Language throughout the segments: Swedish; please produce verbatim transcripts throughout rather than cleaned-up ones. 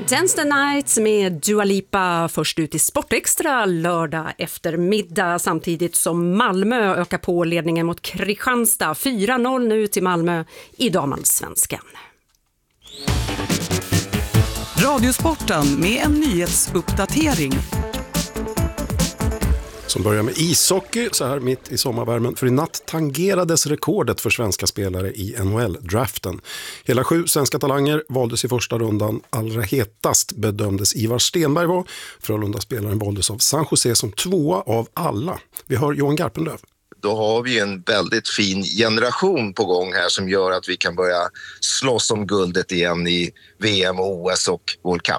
Dance the Night med Dua Lipa först ut i Sportextra lördag eftermiddag, samtidigt som Malmö ökar på ledningen mot Kristianstad. fyra noll nu till Malmö i damallsvenskan. Radiosporten med en nyhetsuppdatering. Som börjar med ishockey så här mitt i sommarvärmen, för i natt tangerades rekordet för svenska spelare i N H L-draften. Hela sju svenska talanger valdes i första rundan. Allra hetast bedömdes Ivar Stenberg var. Frölunda-spelaren valdes av San Jose som tvåa av alla. Vi hör Johan Garpenlöv. Då har vi en väldigt fin generation på gång här som gör att vi kan börja slåss om guldet igen i V M, O S och World Cup.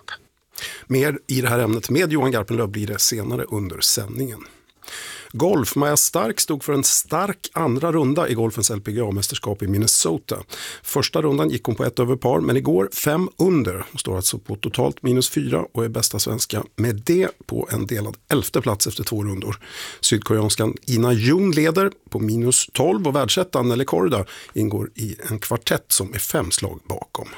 Mer i det här ämnet med Johan Garpenlöv blir det senare under sändningen. Golf. Maja Stark stod för en stark andra runda i golfens L P G A-mästerskap i Minnesota. Första rundan gick hon på ett över par, men igår fem under. Hon står alltså på totalt minus fyra och är bästa svenska med det på en delad elfte plats efter två rundor. Sydkoreanskan Ina Jung leder på minus tolv och världsettan Nelly Korda ingår i en kvartett som är fem slag bakom.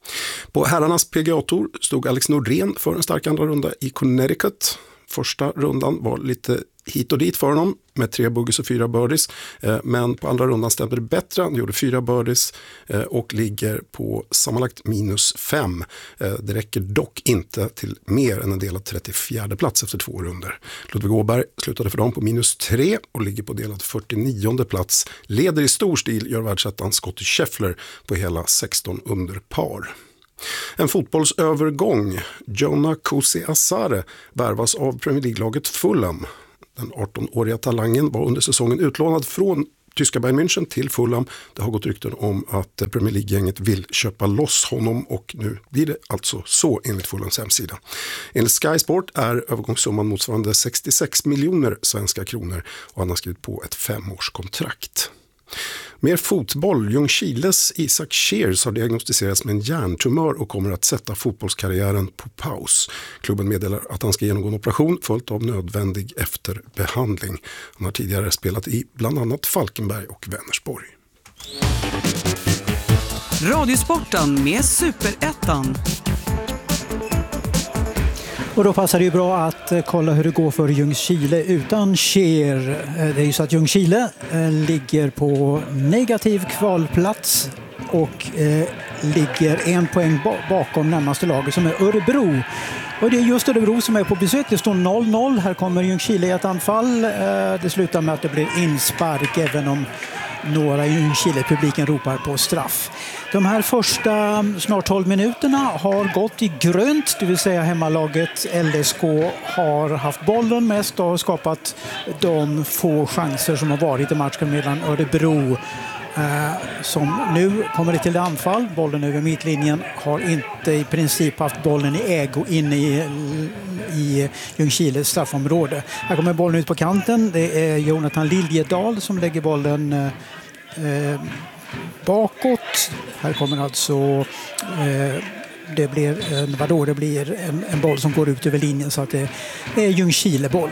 På herrarnas P G A-tour stod Alex Nordén för en stark andra runda i Connecticut. Första rundan var lite hit och dit för honom med tre bugges och fyra birdies. Men på andra rundan stämde det bättre. Han gjorde fyra birdies och ligger på sammanlagt minus fem. Det räcker dock inte till mer än en delad trettiofjärde plats efter två runder. Ludvig Åberg slutade för dem på minus tre och ligger på delad fyrtionionde plats. Leder i stor stil gör världsettan Scottie Scheffler på hela sexton under par. En fotbollsövergång. Jonah Kusi-Asare värvas av Premier League-laget Fulham. Den arton-åriga talangen var under säsongen utlånad från tyska Bayern München till Fulham. Det har gått rykten om att Premier League-gänget vill köpa loss honom och nu blir det alltså så enligt Fulhams hemsida. Enligt Sky Sport är övergångssumman motsvarande sextiosex miljoner svenska kronor och han har skrivit på ett femårskontrakt. Mer fotboll. Ljungskiles Isak Shears har diagnostiserats med en hjärntumör och kommer att sätta fotbollskarriären på paus. Klubben meddelar att han ska genomgå en operation följt av nödvändig efterbehandling. Han har tidigare spelat i bland annat Falkenberg och Vänersborg. Radiosporten med Superettan. Och då passar det ju bra att kolla hur det går för Ljungskile utan Scheer. Det är ju så att Ljungskile ligger på negativ kvalplats och eh, ligger en poäng bakom närmaste laget som är Örebro. Och det är just Örebro som är på besök. Det står noll noll. Här kommer Ljungskile i ett anfall. Eh, det slutar med att det blir inspark även om några i Ljungskile-publiken ropar på straff. De här första snart tolv minuterna har gått i grönt, det vill säga hemmalaget L S K har haft bollen mest och har skapat de få chanser som har varit i matchen, medan Örebro eh, som nu kommer det till anfall, bollen över mittlinjen, har inte i princip haft bollen i ägo inne i, i Ljungskiles straffområde. Här kommer bollen ut på kanten, det är Jonathan Liljedal som lägger bollen eh, bakåt. Här kommer alltså eh, det blir en, vadå, det blir en, en boll som går ut över linjen, så att det är Ljungskile-boll.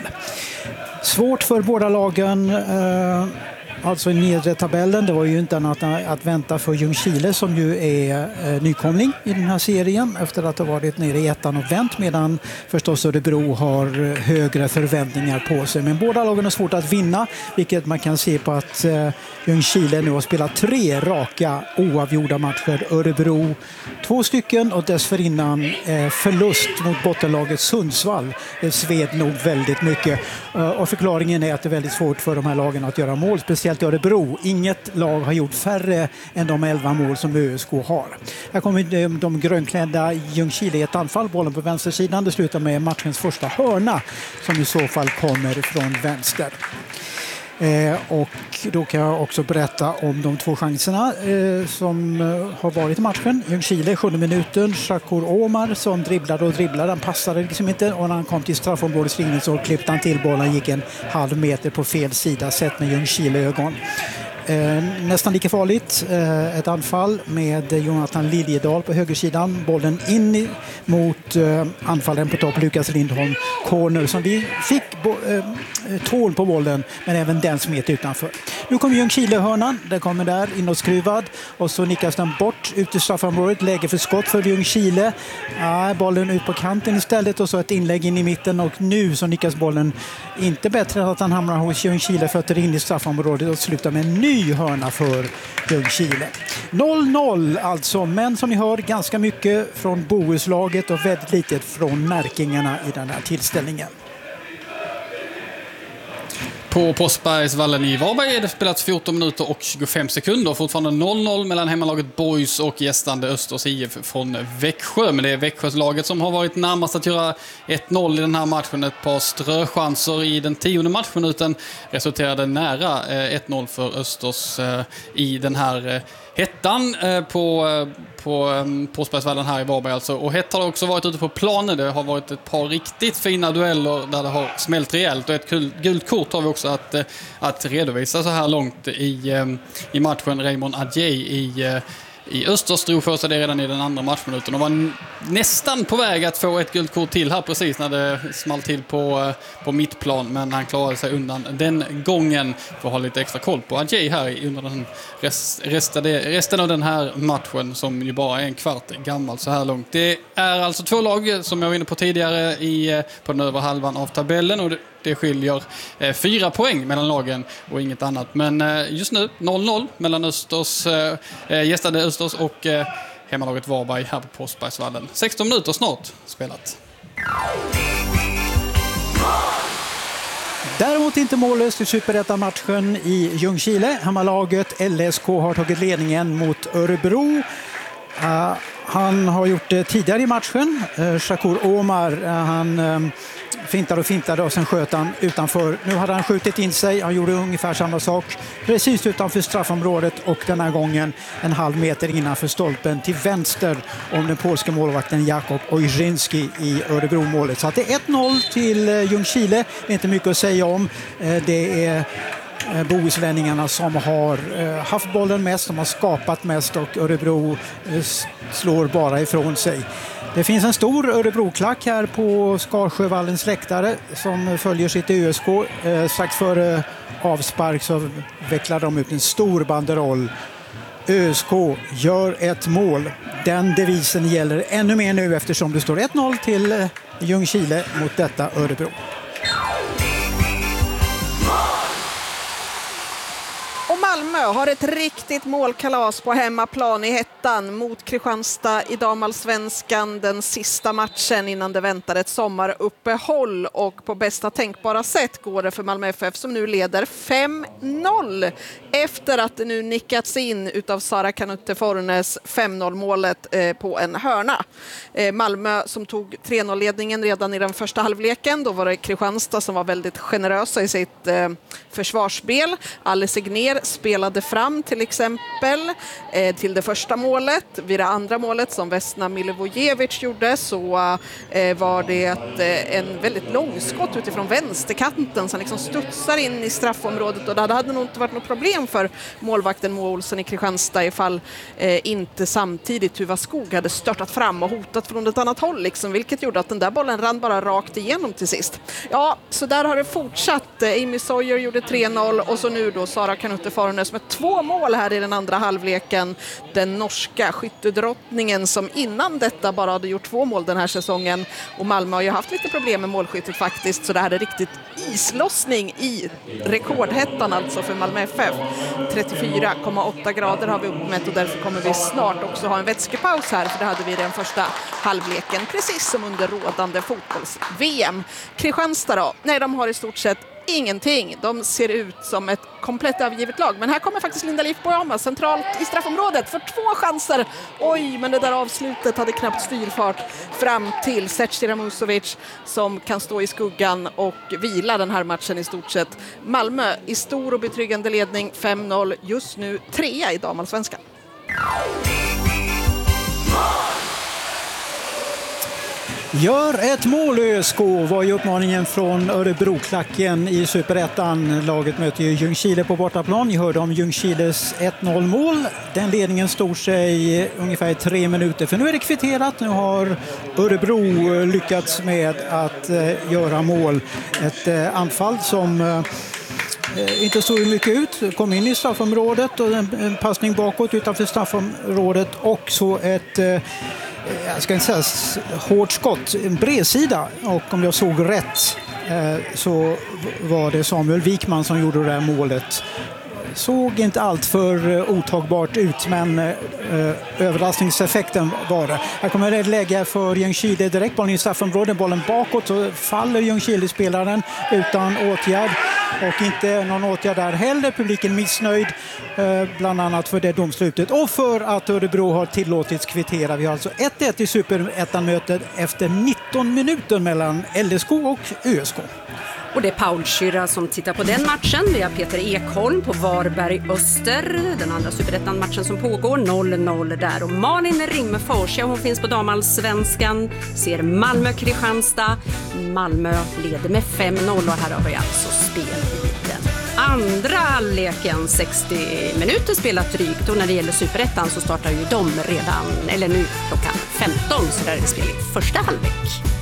Svårt för båda lagen, eh, alltså i nedre tabellen. Det var ju inte annat att vänta för Ljungskile som ju är eh, nykomling i den här serien efter att ha varit nere i ettan och vänt, medan förstås Örebro har högre förväntningar på sig. Men båda lagen har svårt att vinna, vilket man kan se på att eh, Ljungskile nu har spelat tre raka oavgjorda matcher. Örebro två stycken och dessförinnan eh, förlust mot bottenlaget Sundsvall. Det sved nog väldigt mycket. Eh, och förklaringen är att det är väldigt svårt för de här lagen att göra mål, speciellt Örebro. Inget lag har gjort färre än de elva mål som Ö S K har. Här kommer de, de grönklädda Ljungskile i ett anfall, bollen på vänstersidan. Det slutar med matchens första hörna som i så fall kommer från vänster. Eh, och då kan jag också berätta om de två chanserna eh, som eh, har varit i matchen. Ljungskile, sjunde minuten, Shakur Omar som dribblade och dribblade, han passade liksom inte, och när han kom till straffområdeslinjen så klippte han till bollen, gick en halv meter på fel sida sett med Ljungskile-ögon. Eh, nästan lika farligt, eh, ett anfall med Jonathan Liljedal på högersidan, bollen in i, mot eh, anfallaren på topp Lukas Lindholm, corner som vi fick bo, eh, tål på bollen, men även den smet utanför. Nu kommer Ljungskile-hörnan, den kommer där inåtskruvad och så nickas den bort ut i straffområdet, läge för skott för Ljungskile. Ja, bollen ut på kanten istället och så ett inlägg in i mitten och nu så nickas bollen inte bättre än att han hamnar hos Ljungskile, fötter in i straffområdet och slutar med en ny hörna för Ljungskile. noll noll alltså, men som ni hör ganska mycket från Bohuslaget och väldigt litet från märkingarna i den här tillställningen. På Påsbergsvallen i Varberg är det spelats fjorton minuter och tjugofem sekunder. Fortfarande noll noll mellan hemmalaget Boys och gästande Östers I F från Växjö. Men det är Växjölaget som har varit närmast att göra ett noll i den här matchen. Ett par ströchanser i den tionde matchminuten resulterade nära ett noll för Östers i den här hettan på, på Påsbergsvallen här i Varberg. Alltså. Och hett har också varit ute på planen. Det har varit ett par riktigt fina dueller där det har smält rejält. Och ett gult kort har vi också att, att redovisa så här långt i, i matchen. Raymond Adjei i, i Östers drog för sig det redan i den andra matchminuten och var nästan på väg att få ett gult kort till här precis när det small till på, på mittplan, men han klarade sig undan den gången. För att ha lite extra koll på Adjei här under den rest, restade, resten av den här matchen som ju bara är en kvart gammal så här långt. Det är alltså två lag som jag var inne på tidigare i, på den övre halvan av tabellen och det, det skiljer eh, fyra poäng mellan lagen och inget annat. Men eh, just nu noll noll mellan Östers, eh, gästade Östers och eh, hemmalaget Varberg här på Påsbergsvallen. sexton minuter snart spelat. Däremot inte mållöst i Superettan-matchen i Ljungskile. Hemmalaget L S K har tagit ledningen mot Örebro. Uh, han har gjort det tidigare i matchen. Uh, Shakur Omar, uh, han um, fintade och fintade och sen sköt han utanför. Nu hade han skjutit in sig, han gjorde ungefär samma sak. Precis utanför straffområdet och den här gången en halv meter innanför stolpen till vänster om den polska målvakten Jakob Ojrzynski i Örebro-målet. Så att det är ett noll till uh, Ljungskile. Det är inte mycket att säga om. Uh, det är bohuslänningarna som har eh, haft bollen mest, som har skapat mest och Örebro eh, slår bara ifrån sig. Det finns en stor Örebro-klack här på Skarsjövallens läktare som följer sitt Ö S K. Eh, strax före avspark så vecklar de ut en stor banderoll. Ö S K gör ett mål. Den devisen gäller ännu mer nu eftersom det står ett noll till eh, Ljungskile mot detta Örebro. Malmö har ett riktigt målkalas på hemmaplan i hettan mot Kristianstad i damallsvenskan, den sista matchen innan det väntar ett sommaruppehåll, och på bästa tänkbara sätt går det för Malmö F F som nu leder fem noll efter att det nu nickats in utav Sara Kanutte Fornes fem noll-målet eh, på en hörna. Eh, Malmö som tog tre noll-ledningen redan i den första halvleken. Då var det Kristianstad som var väldigt generösa i sitt eh, försvarsspel. Alice Egner spelade fram till exempel eh, till det första målet. Vid det andra målet som Vesna Milivojevic gjorde så eh, var det ett, eh, en väldigt långskott utifrån vänsterkanten som liksom studsar in i straffområdet, och det hade nog inte varit något problem för målvakten Moa Olsen i Kristianstad ifall eh, inte samtidigt Tuva Skog hade störtat fram och hotat från ett annat håll liksom, vilket gjorde att den där bollen rann bara rakt igenom till sist. Ja, så där har det fortsatt. Amy Sawyer gjorde tre noll och så nu då Sara Kanutte Fornes med två mål här i den andra halvleken. Den norska skyttedrottningen som innan detta bara hade gjort två mål den här säsongen, och Malmö har ju haft lite problem med målskyttet faktiskt, så det här är riktigt islossning i rekordhettan alltså för Malmö F F. trettiofyra komma åtta grader har vi uppmätt och därför kommer vi snart också ha en vätskepaus här, för det hade vi i den första halvleken precis som under rådande fotbolls-V M. Kristianstad då? Nej, de har i stort sett ingenting. De ser ut som ett komplett övergivet lag. Men här kommer faktiskt Linda Liv Boyama centralt i straffområdet för två chanser. Oj, men det där avslutet hade knappt styrfart fram till Zecira Musovic som kan stå i skuggan och vila den här matchen i stort sett. Malmö i stor och betryggande ledning fem noll, just nu trea i damallsvenskan. Gör ett mål Ö S K var ju uppmaningen från Örebro-klacken i Superettan. Laget möter ju Ljungskile på bortaplan. Ni hörde om Ljungskiles ett noll-mål. Den ledningen stod sig ungefär i tre minuter. För nu är det kvitterat. Nu har Örebro lyckats med att eh, göra mål. Ett eh, anfall som... Eh, eh, inte så mycket ut. Kom in i straffområdet och en, en passning bakåt utanför straffområdet och så ett eh, jag ska inte säga hårt skott, en bredsida, och om jag såg rätt eh, så var det Samuel Wikman som gjorde det här målet. Såg inte allt för otagbart ut, men eh, överraskningseffekten var det. Här kommer ett läge för Ljungskile, direkt bollen i straffområdet, bollen bakåt, så faller Ljungskile-spelaren utan åtgärd. Och inte någon åtgärd där heller. Publiken missnöjd, eh, bland annat för det domslutet och för att Örebro har tillåtits kvittera. Vi har alltså ett ett i Superettan-mötet efter nitton minuter mellan L S K och Ö S K. Och det är Paul Schürrer som tittar på den matchen. Vi har Peter Ekholm på Varberg Öster. Den andra Superettan-matchen som pågår. noll noll där. Och Malin Rimmerfors, ja, hon finns på damallsvenskan. Ser Malmö-Kristianstad. Malmö leder med fem noll och här har vi alltså spel i den andra halvleken. sextio minuter spelat drygt, och när det gäller Superettan så startar ju de redan, eller nu klockan femton, så där är det spel i första halvlek.